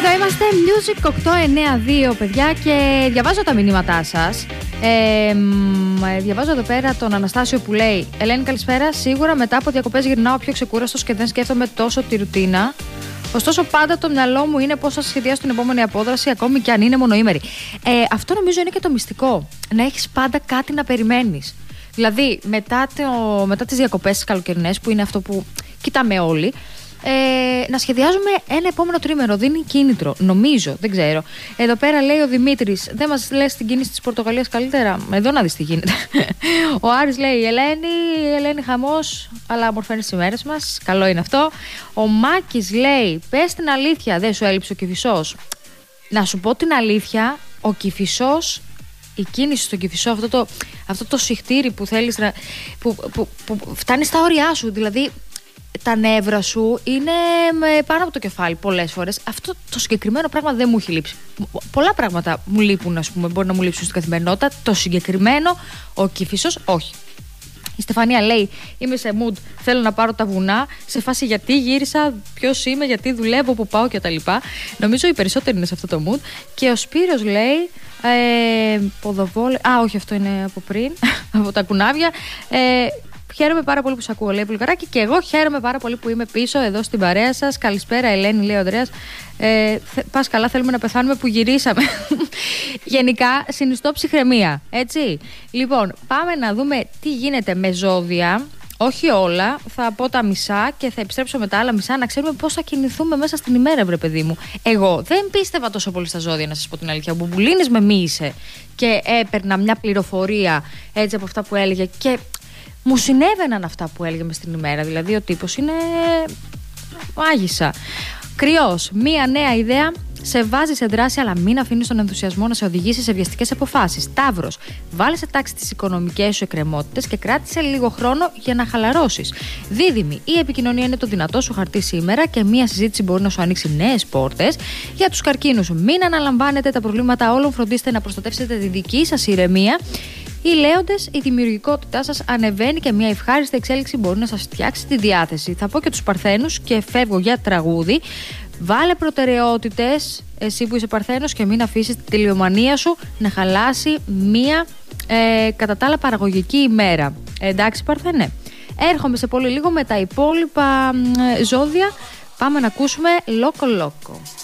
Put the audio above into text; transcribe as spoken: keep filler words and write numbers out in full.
Εδώ είμαστε, Music οκτώ εννιά δύο, παιδιά, και διαβάζω τα μηνύματά σας. Ε, διαβάζω εδώ πέρα τον Αναστάσιο που λέει: Ελένη, καλησπέρα. Σίγουρα μετά από διακοπές γυρνάω πιο ξεκούραστος και δεν σκέφτομαι τόσο τη ρουτίνα. Ωστόσο, πάντα το μυαλό μου είναι πώς θα σχεδιάσω την επόμενη απόδραση, ακόμη και αν είναι μονοήμερη. Ε, αυτό νομίζω είναι και το μυστικό. Να έχεις πάντα κάτι να περιμένεις. Δηλαδή, μετά, το, μετά τις διακοπές τις καλοκαιρινές, που είναι αυτό που κοιτάμε όλοι, ε, να σχεδιάζουμε ένα επόμενο τρίμηνο. Δίνει κίνητρο, νομίζω, δεν ξέρω. Εδώ πέρα λέει ο Δημήτρης: δεν μας λες την κίνηση της Πορτογαλίας καλύτερα? Εδώ να δεις τι γίνεται. Ο Άρης λέει: Ελένη, Ελένη χαμός, αλλά ομορφαίνεις τις ημέρες μας. Καλό είναι αυτό. Ο Μάκης λέει: πες την αλήθεια, δεν σου έλειψε ο Κηφισός? Να σου πω την αλήθεια, ο Κηφισός, η κίνηση στον Κηφισό, αυτό το, αυτό το συχτήρι που θέλεις να, που, που, που, που φτάνει στα όρια σου, δηλαδή τα νεύρα σου είναι πάνω από το κεφάλι πολλές φορές. Αυτό το συγκεκριμένο πράγμα δεν μου έχει λείψει. Πολλά πράγματα μου λείπουν, ας πούμε, μπορεί να μου λείψουν στην καθημερινότητα. Το συγκεκριμένο, ο Κηφισός, όχι. Η Στεφανία λέει: είμαι σε mood, θέλω να πάρω τα βουνά. Σε φάση γιατί γύρισα, ποιος είμαι, γιατί δουλεύω, που πάω κτλ. Νομίζω οι περισσότεροι είναι σε αυτό το mood. Και ο Σπύρος λέει: ε, ποδοβόλε. Α, όχι, αυτό είναι από πριν, από τα κουνάβια. Ε, Χαίρομαι πάρα πολύ που σας ακούω, λέει Πουλγαράκη, και εγώ χαίρομαι πάρα πολύ που είμαι πίσω εδώ στην παρέα σας. Καλησπέρα, Ελένη, λέει ο Ανδρέας. Ε, πας καλά, θέλουμε να πεθάνουμε που γυρίσαμε. Γενικά, συνιστώ ψυχραιμία, έτσι. Λοιπόν, πάμε να δούμε τι γίνεται με ζώδια. Όχι όλα, θα πω τα μισά και θα επιστρέψω με τα άλλα μισά, να ξέρουμε πώς θα κινηθούμε μέσα στην ημέρα, βρε παιδί μου. Εγώ δεν πίστευα τόσο πολύ στα ζώδια, να σας πω την αλήθεια. Ο Μπουμπουλίνης με μοίησε και έπαιρνα μια πληροφορία έτσι από αυτά που έλεγε και μου συνέβαιναν αυτά που έλεγε μες στην ημέρα. Δηλαδή ο τύπος είναι μάγισσα. Κρυός, μία νέα ιδέα σε βάζει σε δράση, αλλά μην αφήνεις τον ενθουσιασμό να σε οδηγήσει σε βιαστικές αποφάσεις. Ταύρος, βάλε σε τάξη τις οικονομικές σου εκκρεμότητες και κράτησε λίγο χρόνο για να χαλαρώσεις. Δίδυμη, η επικοινωνία είναι το δυνατό σου χαρτί σήμερα και μία συζήτηση μπορεί να σου ανοίξει νέες πόρτες. Για τους καρκίνους, μην αναλαμβάνετε τα προβλήματα όλων, φροντίστε να προστατεύσετε τη δική σας ηρεμία. Οι λέοντες, η δημιουργικότητά σας ανεβαίνει και μια ευχάριστη εξέλιξη μπορεί να σας φτιάξει τη διάθεση. Θα πω και τους Παρθένους και φεύγω για τραγούδι. Βάλε προτεραιότητες, εσύ που είσαι Παρθένος, και μην αφήσεις τη τελειομανία σου να χαλάσει μια ε, κατά τα άλλα παραγωγική ημέρα. Ε, εντάξει, Παρθένε. Έρχομαι σε πολύ λίγο με τα υπόλοιπα ε, ζώδια. Πάμε να ακούσουμε Λόκο Λόκο.